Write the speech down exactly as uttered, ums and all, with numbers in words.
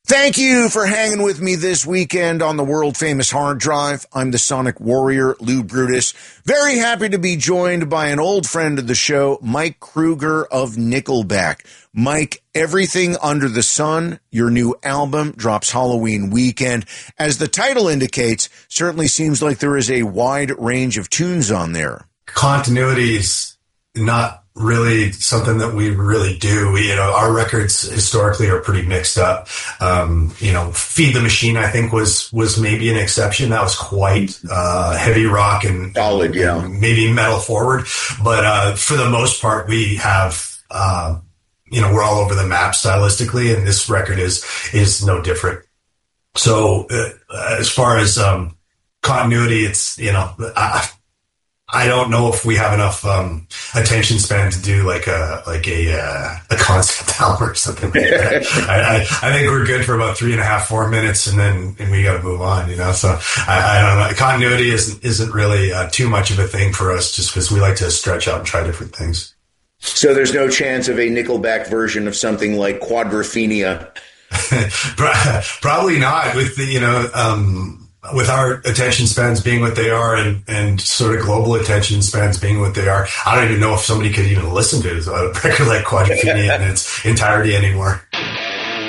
Thank you for hanging with me this weekend on the world-famous Hard Drive. I'm the Sonic Warrior, Lou Brutus. Very happy to be joined by an old friend of the show, Mike Kruger of Nickelback. Mike, Everything Under the Sun, your new album, drops Halloween weekend. As the title indicates, certainly seems like there is a wide range of tunes on there. Continuity is not really something that we really do. We, you know, our records historically are pretty mixed up. Um, you know, Feed the Machine, I think was, was maybe an exception. That was quite, uh, heavy rock and solid, yeah, and maybe metal forward. But, uh, for the most part, we have, uh, you know, we're all over the map stylistically, and this record is, is no different. So, uh, as far as, um, continuity, it's, you know, I, I don't know if we have enough um, attention span to do like a like a uh, a concept album or something like that. I, I, I think we're good for about three and a half, four minutes, and then and we got to move on. You know, so I, I don't know. Continuity isn't isn't really uh, too much of a thing for us, just because we like to stretch out and try different things. So there's no chance of a Nickelback version of something like Quadrophenia. Probably not. With the you know. Um, With our attention spans being what they are, and, and sort of global attention spans being what they are, I don't even know if somebody could even listen to a record like Quadrophenia in its entirety anymore.